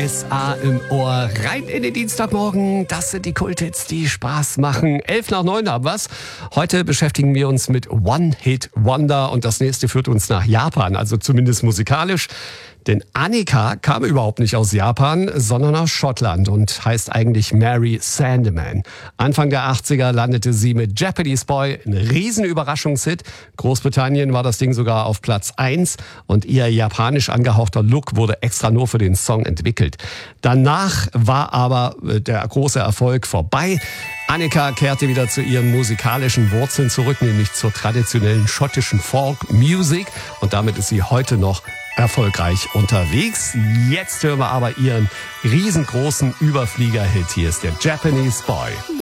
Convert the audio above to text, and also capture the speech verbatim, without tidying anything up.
S A im Ohr, rein in den Dienstagmorgen. Das sind die Kulthits, die Spaß machen. Elf nach neun haben wir's. Heute beschäftigen wir uns mit One Hit Wonder und das nächste führt uns nach Japan, also zumindest musikalisch. Denn Annika kam überhaupt nicht aus Japan, sondern aus Schottland und heißt eigentlich Mary Sandeman. Anfang der achtziger landete sie mit Japanese Boy, ein Riesenüberraschungshit. Großbritannien war das Ding sogar auf Platz eins und ihr japanisch angehauchter Look wurde extra nur für den Song entwickelt. Danach war aber der große Erfolg vorbei. Annika kehrte wieder zu ihren musikalischen Wurzeln zurück, nämlich zur traditionellen schottischen Folk-Music und damit ist sie heute noch erfolgreich unterwegs. Jetzt hören wir aber ihren riesengroßen Überflieger-Hit. Hier ist der Japanese Boy.